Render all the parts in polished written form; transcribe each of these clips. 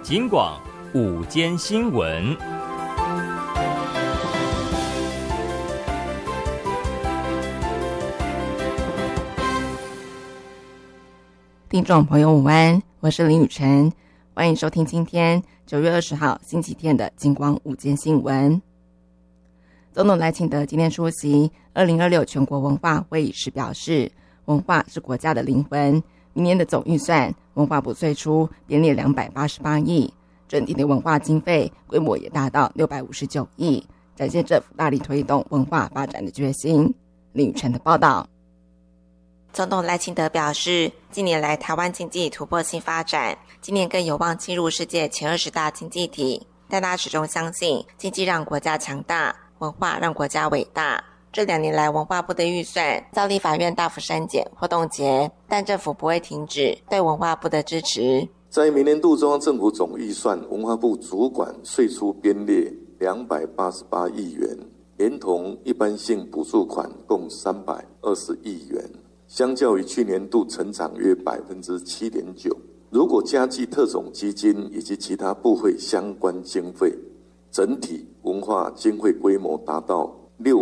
警广午间新闻。 听众朋友午安，我是林雨晨，欢迎收听今天9月20号星期天的警广午间新闻。总统赖清德今天出席2026全国文化会议时表示，文化是国家的灵魂，明年的总预算文化部最初编列288亿，整体的文化经费规模也达到659亿，展现政府大力推动文化发展的决心。林雨晨的报道。总统赖清德表示，近年来台湾经济突破性发展，今年更有望进入世界前20大经济体，但他始终相信经济让国家强大，文化让国家伟大。这2年来文化部的预算遭立法院大幅删减或冻结，但政府不会停止对文化部的支持。 在明年度中央政府总预算，文化部主管岁出编列288亿元，连同一般性补助款共320亿元，相较于去年度成长约 7.9%。 如果加计特种基金以及其他部会相关经费，整体文化经费规模达到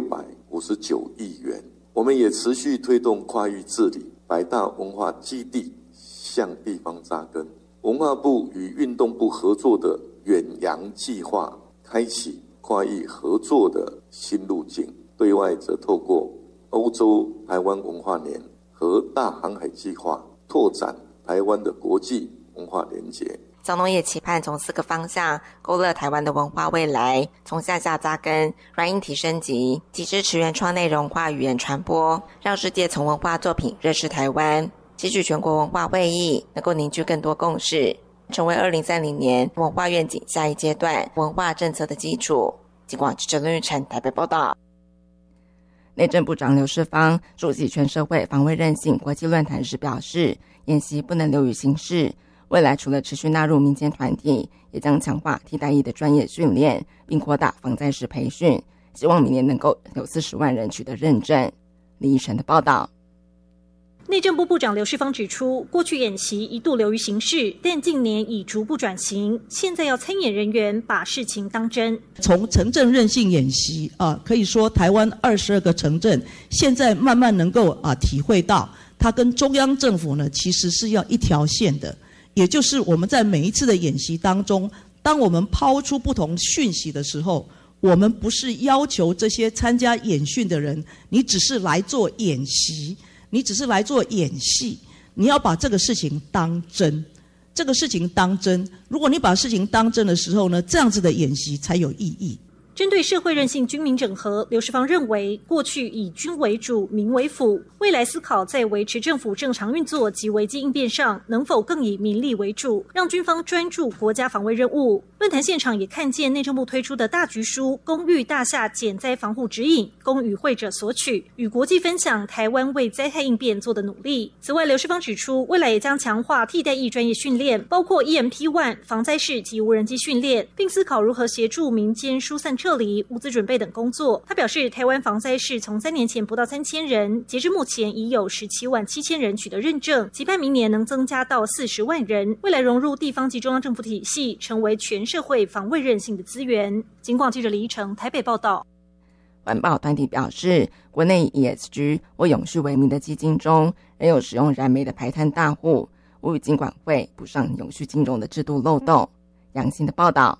659亿元。我们也持续推动跨域治理，100大文化基地向地方扎根。文化部与运动部合作的远洋计划，开启跨域合作的新路径。对外则透过欧洲台湾文化年和大航海计划，拓展台湾的国际文化连结。 总统也期盼从4个方向勾勒台湾的文化未来，从向下扎根、软硬体升级，及支持原创内容化语言传播，让世界从文化作品认识台湾。期许全国文化会议能够凝聚更多共识，成为2030年文化愿景下一阶段文化政策的基础。警广记者林玉成台北报道。内政部长刘世芳出席全社会防卫韧性国际论坛时表示，演习不能流于形式，未来除了持续纳入民间团体，也将强化替代役的专业训练，并扩大防灾时培训，希望明年能够有40万人取得认证。李义成的报道。 内政部部长刘世芳指出，过去演习一度流于形式，但近年已逐步转型，现在要参演人员把事情当真。 从城镇韧性演习可以说台湾22个城镇现在慢慢能够体会到，它跟中央政府呢其实是要一条线的，也就是我们在每一次的演习当中，当我们抛出不同讯息的时候，我们不是要求这些参加演训的人，你只是来做演习，你只是来做演戏，你要把这个事情当真。这个事情当真，如果你把事情当真的时候呢，这样子的演习才有意义。 针对社会韧性军民整合，刘世芳认为，过去以军为主，民为辅，未来思考在维持政府正常运作及危机应变上，能否更以民力为主，让军方专注国家防卫任务。论坛现场也看见内政部推出的大局书《公寓大厦减灾防护指引》，供与会者索取，与国际分享台湾为灾害应变做的努力。此外，刘世芳指出，未来也将强化替代役专业训练，包括 EMP1 防灾式及无人机训练，并思考如何协助民间疏散撤离、物资准备等工作。他表示，台湾防灾士从3年前不到3000人，截至目前已有17万7000人取得认证，期盼明年能增加到40万人，未来融入地方及中央政府体系，成为全社会防卫韧性的资源。警广记者李一成台北报道。 环保团体表示，国内 ESG 或永续为名的基金中，仍有使用燃煤的排碳大户，呼吁金管会补上永续金融的制度漏洞。杨欣的报道。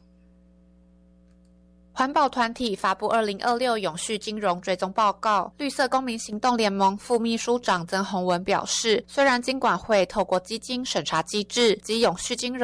环保团体发布2026永续金融追踪报告，绿色公民行动联盟副秘书长曾宏文表示，虽然金管会透过基金审查机制及永续金融